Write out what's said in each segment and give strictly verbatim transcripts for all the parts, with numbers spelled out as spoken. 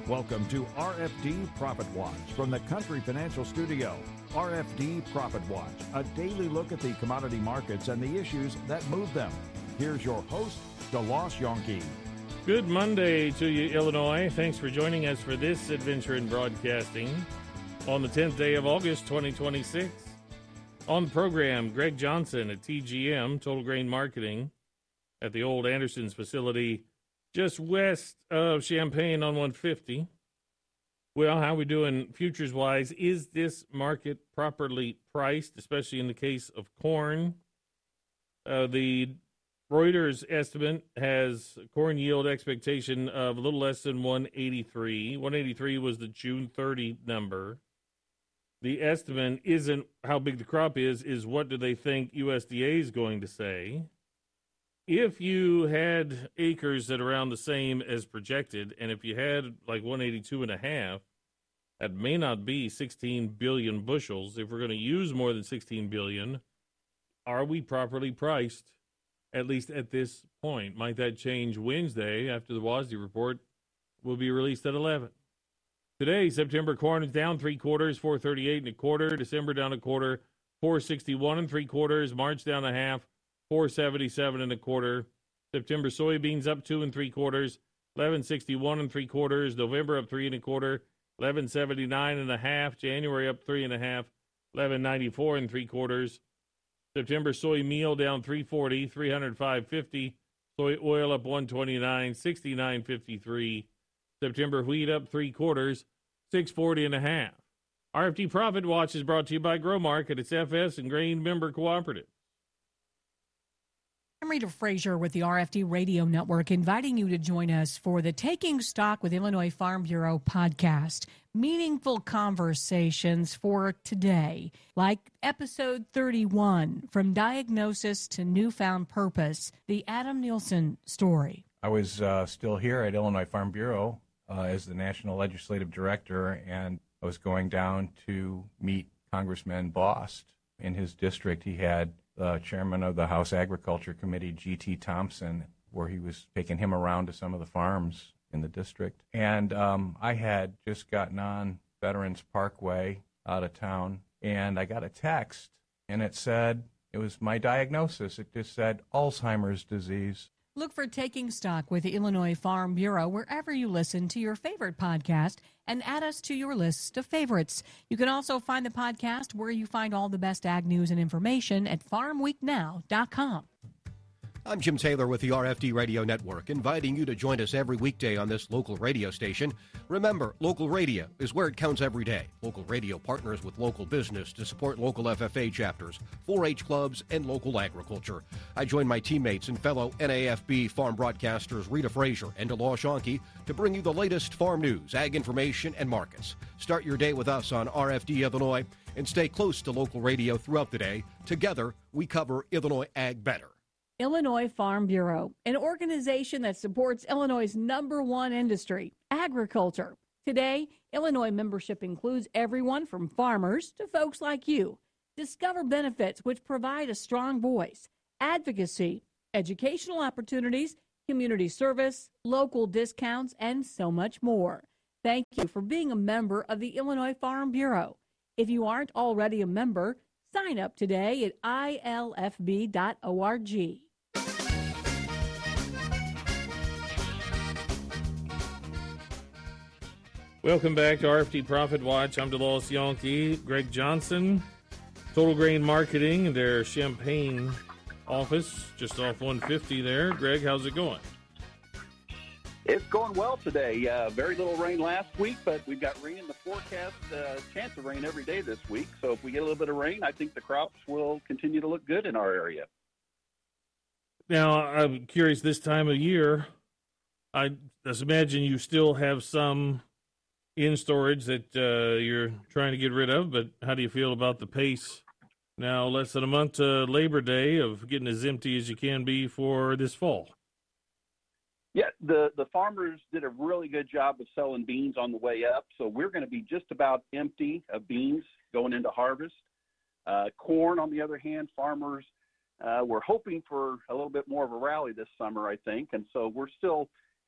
Welcome to R F D Profit Watch from the Country Financial Studio. R F D Profit Watch, a daily look at the commodity markets and the issues that move them. Here's your host, DeLoss Yonke. Good Monday to you, Illinois. Thanks for joining us for this adventure in broadcasting on the tenth day of August, twenty twenty-six. On the program, Greg Johnson at T G M, Total Grain Marketing, at the old Anderson's facility just west of Champaign on one fifty. Well, how are we doing futures-wise? Is this market properly priced, especially in the case of corn? Uh, the Reuters estimate has corn yield expectation of a little less than one eighty-three. one eighty-three was the June thirtieth number. The estimate isn't how big the crop is, is what do they think U S D A is going to say. If you had acres that are around the same as projected, and if you had like one eighty-two and a half, that may not be sixteen billion bushels. If we're going to use more than sixteen billion, are we properly priced, at least at this point? Might that change Wednesday after the WASDE report will be released at eleven? Today, September corn is down three quarters, four thirty-eight and a quarter. December down a quarter, four sixty-one and three quarters. March down a half, four seventy-seven and a quarter. September soybeans up two and three quarters, eleven sixty-one and three quarters. November up three and a quarter, eleven seventy-nine and a half. January up three and a half, eleven ninety-four and three quarters. September soy meal down three forty, three oh five fifty. Soy oil up one twenty-nine, sixty-nine fifty-three. September wheat up three quarters, six forty and a half. R F D Profit Watch is brought to you by Growmark at its F S and Grain Member Cooperative. I'm Rita Frazier with the R F D Radio Network, inviting you to join us for the Taking Stock with Illinois Farm Bureau podcast. Meaningful conversations for today, like episode thirty-one, From Diagnosis to Newfound Purpose, the Adam Nielsen story. I was uh, still here at Illinois Farm Bureau uh, as the National Legislative Director, and I was going down to meet Congressman Bost. In his district, he had the chairman of the House Agriculture Committee, G T Thompson, where he was taking him around to some of the farms in the district. And um, I had just gotten on Veterans Parkway out of town, and I got a text, and it said, it was my diagnosis. It just said Alzheimer's disease. Look for Taking Stock with the Illinois Farm Bureau wherever you listen to your favorite podcast and add us to your list of favorites. You can also find the podcast where you find all the best ag news and information at farm week now dot com. I'm Jim Taylor with the R F D Radio Network, inviting you to join us every weekday on this local radio station. Remember, local radio is where it counts every day. Local radio partners with local business to support local F F A chapters, four H clubs, and local agriculture. I join my teammates and fellow N A F B farm broadcasters Rita Frazier and DeLaw Shonke to bring you the latest farm news, ag information, and markets. Start your day with us on R F D Illinois and stay close to local radio throughout the day. Together, we cover Illinois ag better. Illinois Farm Bureau, an organization that supports Illinois' number one industry, agriculture. Today, Illinois membership includes everyone from farmers to folks like you. Discover benefits which provide a strong voice, advocacy, educational opportunities, community service, local discounts, and so much more. Thank you for being a member of the Illinois Farm Bureau. If you aren't already a member, sign up today at I L F B dot org. Welcome back to R F D Profit Watch. I'm DeLoss Yonke. Greg Johnson, Total Grain Marketing, their Champaign office, just off one fifty there. Greg, how's it going? It's going well today. Uh, very little rain last week, but we've got rain in the forecast, uh, chance of rain every day this week. So if we get a little bit of rain, I think the crops will continue to look good in our area. Now, I'm curious, this time of year, I just imagine you still have some in storage that uh, you're trying to get rid of, but how do you feel about the pace now, less than a month to Labor Day, of getting as empty as you can be for this fall? Yeah, the, the farmers did a really good job of selling beans on the way up, so we're going to be just about empty of beans going into harvest. Uh, corn, on the other hand, farmers uh, were hoping for a little bit more of a rally this summer, I think, and so we're still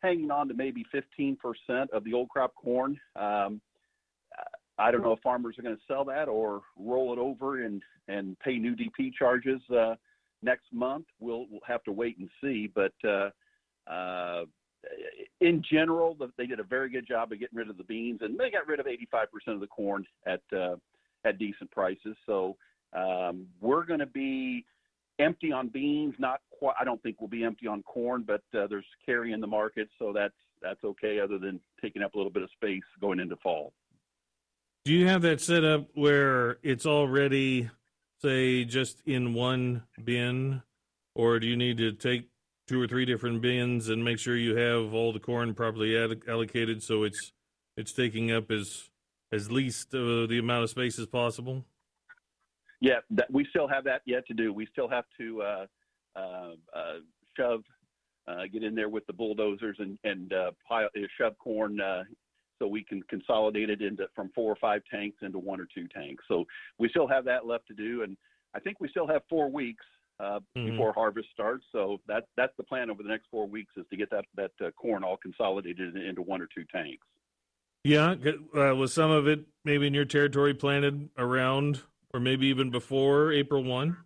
hanging on to maybe fifteen percent of the old crop corn. Um, I don't know if farmers are going to sell that or roll it over and, and pay new D P charges uh, next month. We'll, we'll have to wait and see. But uh, uh, in general, they did a very good job of getting rid of the beans, and they got rid of eighty-five percent of the corn at uh, at decent prices. So um, we're going to be empty on beans. Not quite. I don't think we'll be empty on corn, but uh, there's carry in the market, so that's that's okay. Other than taking up a little bit of space going into fall. Do you have that set up where it's already, say, just in one bin, or do you need to take two or three different bins and make sure you have all the corn properly ad- allocated so it's it's taking up as as least uh, the amount of space as possible? Yeah, that, we still have that yet to do. We still have to uh, uh, uh, shove, uh, get in there with the bulldozers and and uh, pile, uh, shove corn. Uh, so we can consolidate it into from four or five tanks into one or two tanks. So we still have that left to do, and I think we still have four weeks uh, mm-hmm. before harvest starts. So that that's the plan over the next four weeks is to get that that uh, corn all consolidated into one or two tanks. Yeah, uh, was some of it maybe in your territory planted around or maybe even before April first?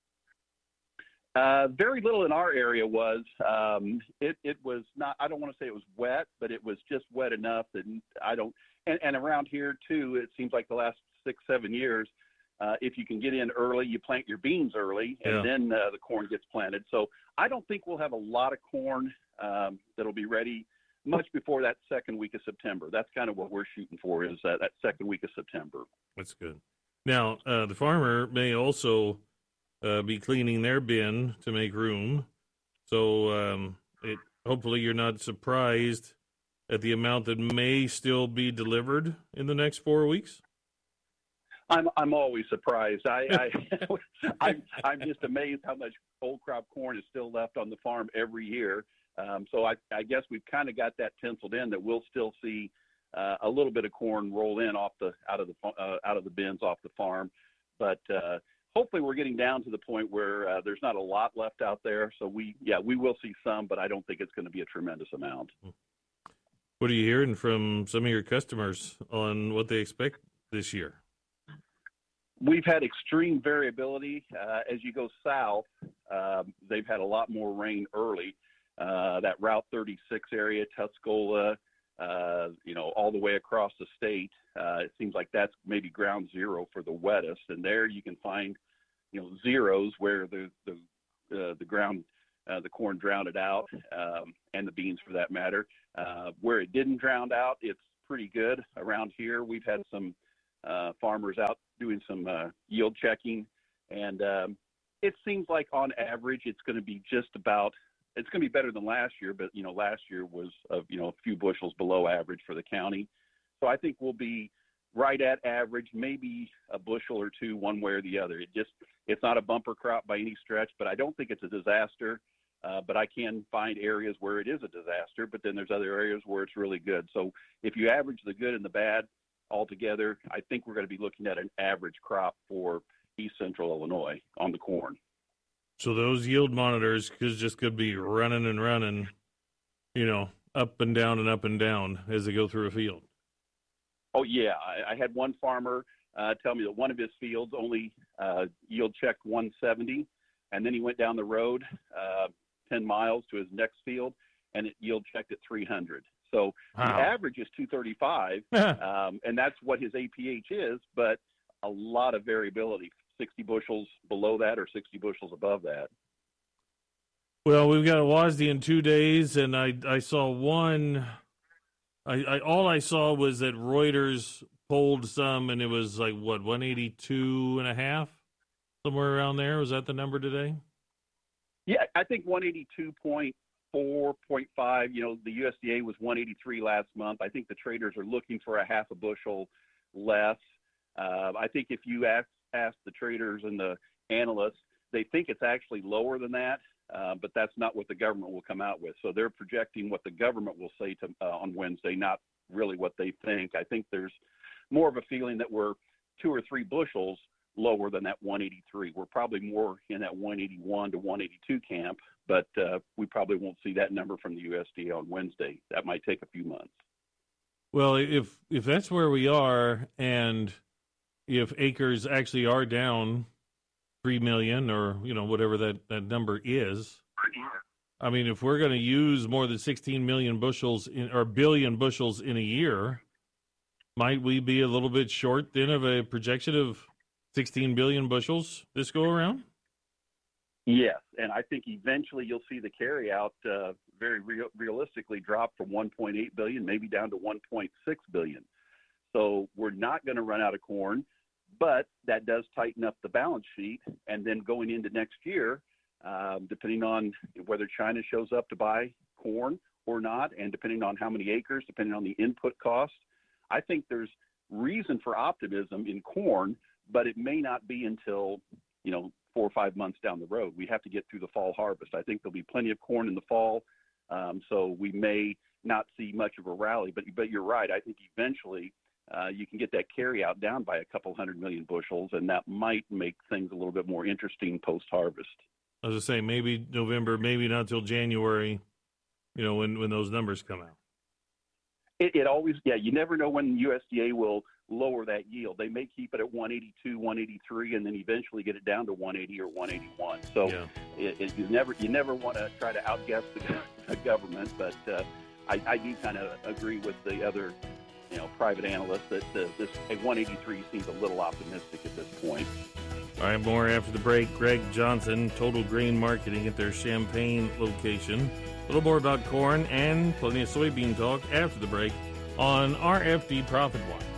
Uh, very little in our area was. Um, it, it was not, I don't want to say it was wet, but it was just wet enough that I don't, and, and around here too, it seems like the last six, seven years, uh, if you can get in early, you plant your beans early, and yeah. then uh, the corn gets planted. So I don't think we'll have a lot of corn um, that'll be ready much before that second week of September. That's kind of what we're shooting for is that, that second week of September. That's good. Now, uh, the farmer may also Uh, be cleaning their bin to make room. So um, it, hopefully you're not surprised at the amount that may still be delivered in the next four weeks. I'm I'm always surprised. I, I I'm I'm just amazed how much old crop corn is still left on the farm every year. Um, so I, I guess we've kind of got that penciled in that we'll still see uh, a little bit of corn roll in off the out of the uh, out of the bins off the farm, but. Uh, Hopefully we're getting down to the point where uh, there's not a lot left out there. So we, yeah, we will see some, but I don't think it's going to be a tremendous amount. What are you hearing from some of your customers on what they expect this year? We've had extreme variability. Uh, as you go south, uh, they've had a lot more rain early. Uh, that Route thirty-six area, Tuscola, uh, you know, all the way across the state. Uh, it seems like that's maybe ground zero for the wettest. And there you can find, you know, zeros where the, the, uh, the ground, uh, the corn drowned it out, um, and the beans for that matter. Uh, where it didn't drown out, it's pretty good around here. We've had some, uh, farmers out doing some, uh, yield checking, and, um, it seems like on average, it's going to be just about, it's going to be better than last year, but, you know, last year was, uh, you know, a few bushels below average for the county. So I think we'll be right at average, maybe a bushel or two one way or the other. It just, it's not a bumper crop by any stretch, but I don't think it's a disaster. Uh, but I can find areas where it is a disaster, but then there's other areas where it's really good. So if you average the good and the bad altogether, I think we're going to be looking at an average crop for East Central Illinois on the corn. So those yield monitors could just could be running and running, you know, up and down and up and down as they go through a field. Oh, yeah. I, I had one farmer uh, tell me that one of his fields only uh, yield checked one seventy, and then he went down the road uh, ten miles to his next field, and it yield checked at three hundred. So wow. The average is two thirty-five, um, and that's what his A P H is, but a lot of variability, sixty bushels below that or sixty bushels above that. Well, we've got a W A S D in two days, and I, I saw one – I, I all I saw was that Reuters polled some, and it was like, what, one eighty-two and a half? Somewhere around there? Was that the number today? Yeah, I think one eighty-two point four, point five. You know, the U S D A was one eighty-three last month. I think the traders are looking for a half a bushel less. Uh, I think if you ask, ask the traders and the analysts, they think it's actually lower than that. Uh, but that's not what the government will come out with. So they're projecting what the government will say to, uh, on Wednesday, not really what they think. I think there's more of a feeling that we're two or three bushels lower than that one eighty-three. We're probably more in that one eighty-one to one eighty-two camp, but uh, we probably won't see that number from the U S D A on Wednesday. That might take a few months. Well, if if that's where we are, and if acres actually are down three million, or you know whatever that, that number is, I mean, if we're going to use more than sixteen million bushels in, or billion bushels in a year, might we be a little bit short then of a projection of sixteen billion bushels this go around? Yes, and I think eventually you'll see the carryout uh, very real, realistically drop from one point eight billion, maybe down to one point six billion. So we're not going to run out of corn, but that does tighten up the balance sheet. And then going into next year, um, depending on whether China shows up to buy corn or not, and depending on how many acres, depending on the input cost, I think there's reason for optimism in corn, but it may not be until, you know, four or five months down the road. We have to get through the fall harvest. I think there'll be plenty of corn in the fall, um, so we may not see much of a rally. But but you're right. I think eventually uh, you can get that carryout down by a couple hundred million bushels, and that might make things a little bit more interesting post-harvest. I was going to say, maybe November, maybe not until January, you know, when, when those numbers come out. It, it always, yeah, you never know when U S D A will lower that yield. They may keep it at one eighty-two, one eighty-three, and then eventually get it down to one eighty or one eighty-one. So yeah. it, it, you never you never want to try to outguess the, the government, but uh, I, I do kind of agree with the other, you know, private analysts that uh, this at one eighty-three seems a little optimistic at this point. All right, more after the break. Greg Johnson, Total Grain Marketing at their Champaign location. A little more about corn and plenty of soybean talk after the break on R F D Profit Watch.